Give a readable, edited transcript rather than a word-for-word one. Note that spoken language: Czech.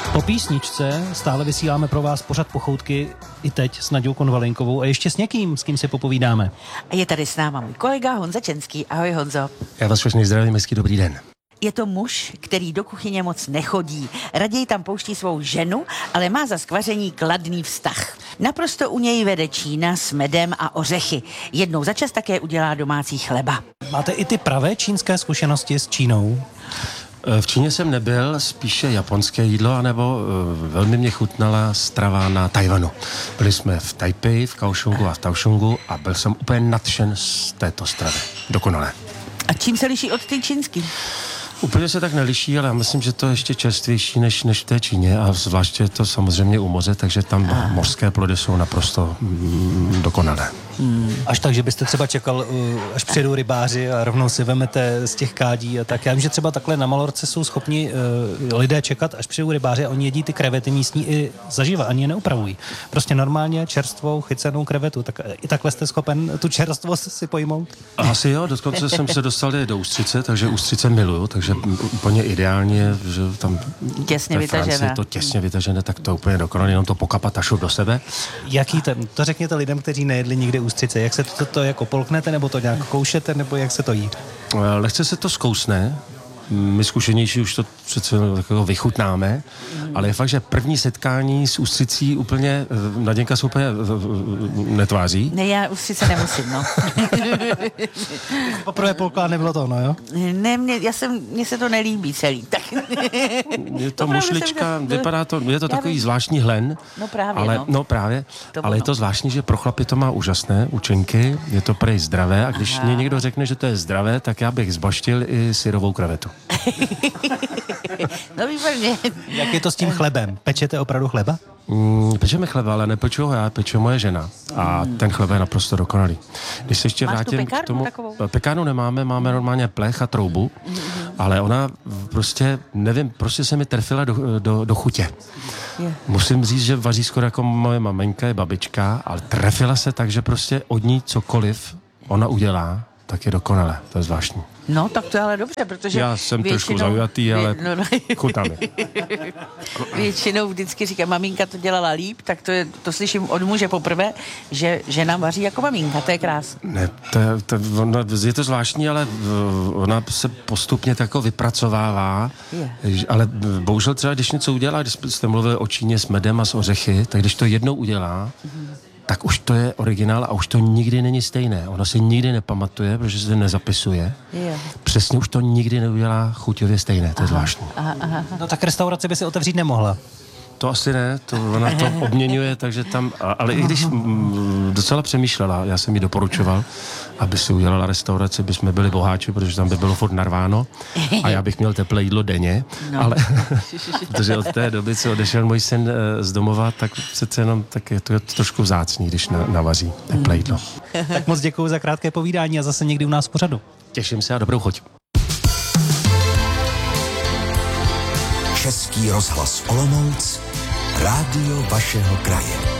Po písničce stále vysíláme pro vás pořad Pochoutky i teď s Naďou Konvalinkovou a ještě s někým, s kým si popovídáme. A je tady s náma můj kolega Honza Čenský. Ahoj, Honzo. Já vás všechny zdravím, hezký dobrý den. Je to muž, který do kuchyně moc nechodí. Raději tam pouští svou ženu, ale má za skvaření kladný vztah. Naprosto u něj vede Čína s medem a ořechy. Jednou za čas také udělá domácí chleba. Máte i ty pravé čínské zkušenosti s Čínou? V Číně jsem nebyl, spíše japonské jídlo, anebo velmi mě chutnala strava na Tajvanu. Byli jsme v Taipei, v Kaohsiungu a v Taohsiungu a byl jsem úplně nadšen z této stravy. Dokonale. A čím se liší od té čínský? Úplně se tak neliší, ale já myslím, že to je ještě čerstvější než v té Číně a zvláště je to samozřejmě u moře, takže tam mořské plody jsou naprosto dokonalé. Až tak, že byste třeba čekal, až přijedou rybáři a rovnou si vemete z těch kádí a tak. Já vím, že třeba takhle na Malorce jsou schopni lidé čekat, až přijedou rybáři a oni jedí ty krevety místní i zaživa, ani je neupravují. Prostě normálně čerstvou chycenou krevetu. Tak i takhle jste schopen tu čerstvost si pojmout? Asi jo, dokonce jsem se dostal do ústřice, takže ústřice miluju, takže úplně ideálně, že tam těsně vytažené. To těsně vytažené, tak to úplně dokonale, jenom to pokapat a šup do sebe. Jaký to řekněte lidem, kteří nejedli nikdy ústřice. Jak se to jako polknete, nebo to nějak koušete, nebo jak se to jí? Lehce se to zkousne. My zkušenější už to přece takového vychutnáme, ale je fakt, že první setkání s ústřicí úplně, Naděnka se úplně netváří. Ne, já ústřice nemusím, no. Poprvé polka nebylo to, no jo? Ne, mně se to nelíbí celý. Tak. Je to mušlička, vypadá to, je to takový zvláštní hlen. No právě, ale, no právě, ale je to zvláštní, že pro chlapy to má úžasné účinky, je to prej zdravé a když mě někdo řekne, že to je zdravé, tak já bych zbaštil i syrovou krevetu. No výborně. Jak je to s tím chlebem? Pečete opravdu chleba? Pečeme chleba, ale nepeču ho já, peče moje žena. A ten chleba je naprosto dokonalý. Když se ještě vrátím k tomu... Pekárnu nemáme, máme normálně plech a troubu, ale ona prostě, nevím, prostě se mi trefila do chutě. Musím říct, že vaří skoro jako moje maminka, je babička, ale trefila se tak, že prostě od ní cokoliv ona udělá, tak je dokonale. To je zvláštní. No, tak to je ale dobře, protože já jsem trošku zaujatý, ale chutná mi. Většinou vždycky říkám, maminka to dělala líp, tak to slyším od muže poprvé, že žena vaří jako maminka, to je krásné. Ne, je to zvláštní, ale ona se postupně tako vypracovává, ale bohužel třeba, když něco udělá, když jste mluvili o Číně s medem a s ořechy, tak když to jednou udělá, tak už to je originál a už to nikdy není stejné. Ono si nikdy nepamatuje, protože se nezapisuje. Přesně už to nikdy neudělá chuťově stejné, to je zvláštní. No tak restaurace by si otevřít nemohla. To asi ne, ona to obměňuje, takže tam, ale i když docela přemýšlela, já jsem jí doporučoval, aby si udělala restauraci, by jsme byli boháči, protože tam by bylo furt narváno a já bych měl teplé jídlo denně, ale protože od té doby, co odešel můj syn z domova, tak přece jenom tak je to trošku vzácný, když navaří teplé jídlo. Tak moc děkuju za krátké povídání a zase někdy u nás v pořadu. Těším se a dobrou chuť. Český rozhlas Olomouc, rádio vašeho kraje.